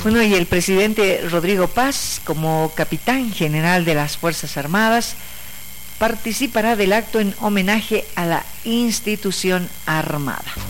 Bueno, y el presidente Rodrigo Paz, como capitán general de las Fuerzas Armadas, participará del acto en homenaje a la institución armada.